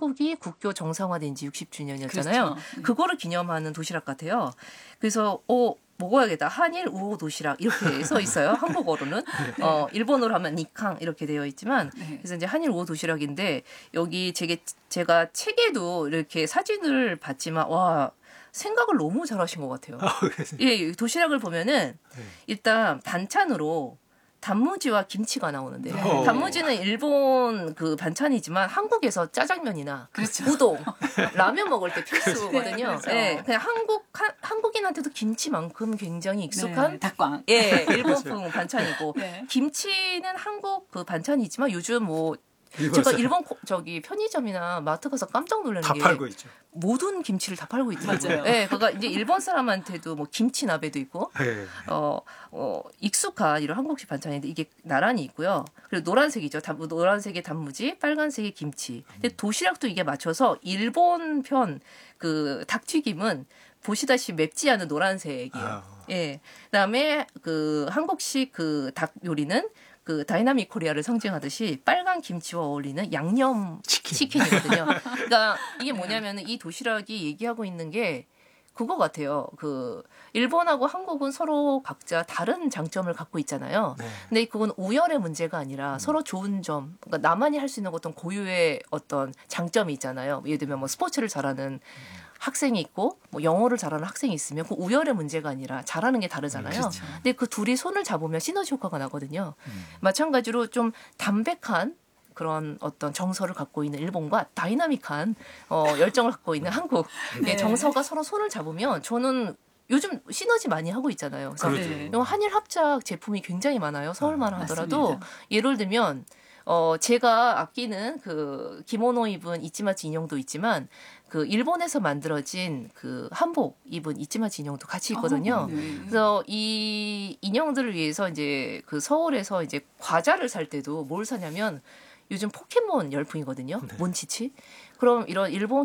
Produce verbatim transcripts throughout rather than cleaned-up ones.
한국이 국교 정상화된 지 육십 주년이었잖아요. 그렇죠. 그거를 기념하는 도시락 같아요. 그래서 어 먹어야겠다. 한일 우호 도시락 이렇게 써 있어요. 한국어로는. 네. 어, 일본어로 하면 니캉 이렇게 되어 있지만 네. 그래서 이제 한일 우호 도시락인데 여기 제게 제가 책에도 이렇게 사진을 봤지만 와 생각을 너무 잘하신 것 같아요. 아, 예, 도시락을 보면은 네. 일단 반찬으로 단무지와 김치가 나오는데 네. 단무지는 일본 그 반찬이지만 한국에서 짜장면이나 그렇죠. 우동, 라면 먹을 때 필수거든요. 네, 그렇죠. 예, 그냥 한국 한, 한국인한테도 김치만큼 굉장히 익숙한 네, 닭광. 예, 일본풍 반찬이고 네. 김치는 한국 그 반찬이지만 요즘 뭐 일본 제가 사람. 일본 코- 저기 편의점이나 마트 가서 깜짝 놀라는 다 게 팔고 있죠. 모든 김치를 다 팔고 있더라고요. 맞아요. 예, 그러니까 이제 일본 사람한테도 뭐 김치 나베도 있고 네. 어, 어, 익숙한 이런 한국식 반찬인데 이게 나란히 있고요. 그리고 노란색이죠. 단, 노란색의 단무지, 빨간색의 김치. 근데 도시락도 이게 맞춰서 일본 편 그 닭튀김은 보시다시피 맵지 않은 노란색이에요. 아. 예. 그다음에 그 한국식 그 닭 요리는 그 다이나믹 코리아를 상징하듯이 빨간 김치와 어울리는 양념 치킨. 치킨이거든요. 그러니까 이게 뭐냐면은 이 도시락이 얘기하고 있는 게 그거 같아요. 그 일본하고 한국은 서로 각자 다른 장점을 갖고 있잖아요. 네. 근데 그건 우열의 문제가 아니라 서로 좋은 점, 그러니까 나만이 할 수 있는 어떤 고유의 어떤 장점이 있잖아요. 예를 들면 뭐 스포츠를 잘하는 학생이 있고 뭐 영어를 잘하는 학생이 있으면 그 우열의 문제가 아니라 잘하는 게 다르잖아요. 그렇죠. 근데 그 둘이 손을 잡으면 시너지 효과가 나거든요. 음. 마찬가지로 좀 담백한 그런 어떤 정서를 갖고 있는 일본과 다이나믹한 어, 열정을 갖고 있는 한국 네. 의 정서가 서로 손을 잡으면 저는 요즘 시너지 많이 하고 있잖아요. 그래서 그렇죠. 네. 요 한일 합작 제품이 굉장히 많아요. 서울만 하더라도 맞습니다. 예를 들면 어 제가 아끼는 그 기모노 입은 이치마치 인형도 있지만 그 일본에서 만들어진 그 한복 입은 이치마치 인형도 같이 있거든요. 어, 네. 그래서 이 인형들을 위해서 이제 그 서울에서 이제 과자를 살 때도 뭘 사냐면 요즘 포켓몬 열풍이거든요. 네. 몬치치. 그럼 이런 일본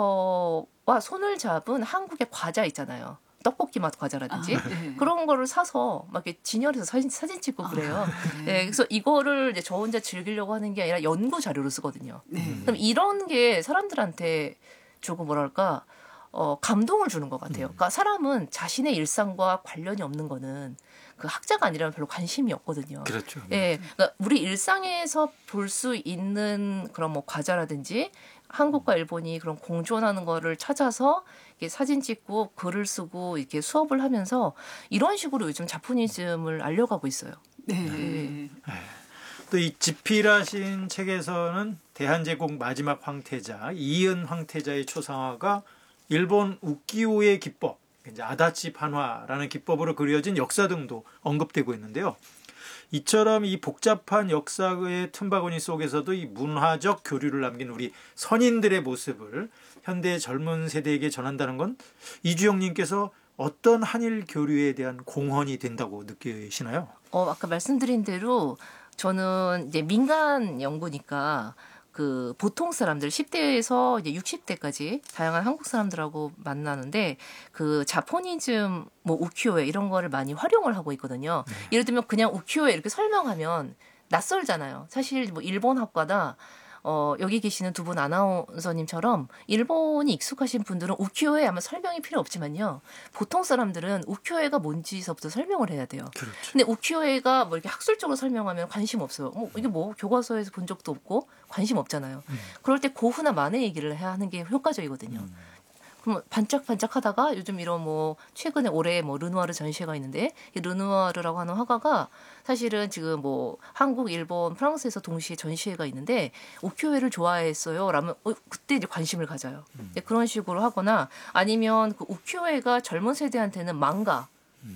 캐릭터와 손을 잡은 한국의 과자 있잖아요. 떡볶이 맛 과자라든지 아, 네. 그런 거를 사서 막 이렇게 진열해서 사진 사진 찍고 그래요. 네. 네, 그래서 이거를 이제 저 혼자 즐기려고 하는 게 아니라 연구 자료로 쓰거든요. 네. 그럼 이런 게 사람들한테 조금 뭐랄까 어, 감동을 주는 것 같아요. 그러니까 사람은 자신의 일상과 관련이 없는 거는 그 학자가 아니라면 별로 관심이 없거든요. 그렇죠. 예, 그러니까 우리 일상에서 볼 수 있는 그런 뭐 과자라든지 한국과 일본이 그런 공존하는 거를 찾아서 이렇게 사진 찍고 글을 쓰고 이렇게 수업을 하면서 이런 식으로 요즘 자포니즘을 알려가고 있어요. 네. 또 이 집필하신 책에서는 대한제국 마지막 황태자 이은 황태자의 초상화가 일본 우키오의 기법, 이제 아다치 판화라는 기법으로 그려진 역사 등도 언급되고 있는데요. 이처럼 이 복잡한 역사의 틈바구니 속에서도 이 문화적 교류를 남긴 우리 선인들의 모습을 현대 젊은 세대에게 전한다는 건 이주영님께서 어떤 한일 교류에 대한 공헌이 된다고 느끼시나요? 어, 아까 말씀드린 대로 저는 이제 민간 연구니까 그 보통 사람들 십 대에서 이제 육십 대까지 다양한 한국 사람들하고 만나는데 그 자포니즘 뭐 우키요에 이런 거를 많이 활용을 하고 있거든요. 예를 들면 그냥 우키요에 이렇게 설명하면 낯설잖아요. 사실 뭐 일본 학과다 어, 여기 계시는 두 분 아나운서님처럼 일본이 익숙하신 분들은 우키요에 아마 설명이 필요 없지만요. 보통 사람들은 우키요에가 뭔지서부터 설명을 해야 돼요. 그렇죠. 근데 우키요에가 뭐 이렇게 학술적으로 설명하면 관심 없어요. 뭐 이게 뭐 교과서에서 본 적도 없고 관심 없잖아요. 음. 그럴 때 고흐나 만해 얘기를 해야 하는 게 효과적이거든요. 음. 그럼 반짝반짝하다가 요즘 이런 뭐 최근에 올해 뭐 르누아르 전시회가 있는데 이 르누아르라고 하는 화가가 사실은 지금 뭐 한국, 일본, 프랑스에서 동시에 전시회가 있는데 우키요에를 좋아했어요. 라면 어, 그때 이제 관심을 가져요. 음. 네, 그런 식으로 하거나 아니면 그 우키요에가 젊은 세대한테는 망가와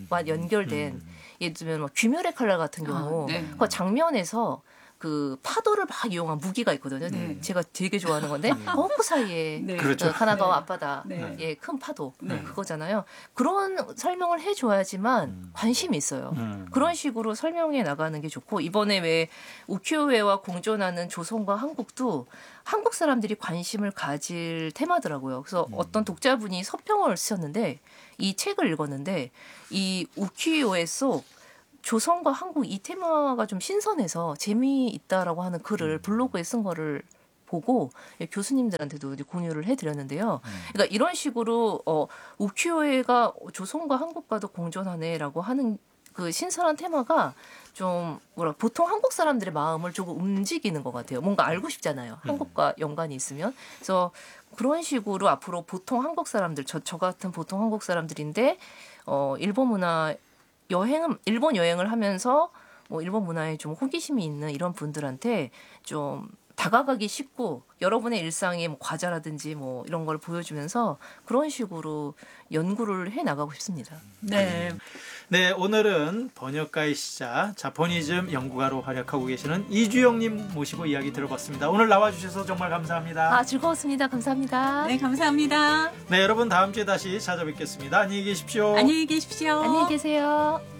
연결된 음. 예를 들면 뭐 귀멸의 칼날 같은 아, 경우 네. 그 장면에서 그 파도를 막 이용한 무기가 있거든요. 네. 제가 되게 좋아하는 건데 허브 사이에 네. 그렇죠. 어, 가나가와 네. 앞바다 네. 예, 큰 파도 네. 그거잖아요. 그런 설명을 해줘야지만 음. 관심이 있어요. 음. 그런 식으로 설명해 나가는 게 좋고 이번에 왜 우키요에와 공존하는 조선과 한국도 한국 사람들이 관심을 가질 테마더라고요. 그래서 음. 어떤 독자분이 서평을 쓰셨는데 이 책을 읽었는데 이 우키요에 속 조선과 한국 이 테마가 좀 신선해서 재미있다라고 하는 글을 블로그에 쓴 거를 보고 교수님들한테도 이제 공유를 해드렸는데요. 그러니까 이런 식으로 어, 우키요에가 조선과 한국과도 공존하네라고 하는 그 신선한 테마가 좀 뭐라 보통 한국 사람들의 마음을 조금 움직이는 것 같아요. 뭔가 알고 싶잖아요. 한국과 연관이 있으면. 그래서 그런 식으로 앞으로 보통 한국 사람들, 저, 저 같은 보통 한국 사람들인데 어, 일본 문화 여행은 일본 여행을 하면서 뭐 일본 문화에 좀 호기심이 있는 이런 분들한테 좀 다가가기 쉽고 여러분의 일상의 뭐 과자라든지 뭐 이런 걸 보여주면서 그런 식으로 연구를 해 나가고 싶습니다. 네. 네, 오늘은 번역가의 시작, 자포니즘 연구가로 활약하고 계시는 이주영님 모시고 이야기 들어봤습니다. 오늘 나와주셔서 정말 감사합니다. 아, 즐거웠습니다. 감사합니다. 네, 감사합니다. 네, 여러분 다음 주에 다시 찾아뵙겠습니다. 안녕히 계십시오. 안녕히 계십시오. 안녕히 계세요.